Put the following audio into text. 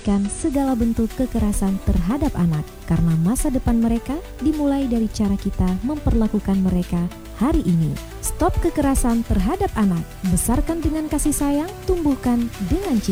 menghentikan segala bentuk kekerasan terhadap anak, karena masa depan mereka dimulai dari cara kita memperlakukan mereka hari ini. Stop kekerasan terhadap anak, besarkan dengan kasih sayang, tumbuhkan dengan cinta.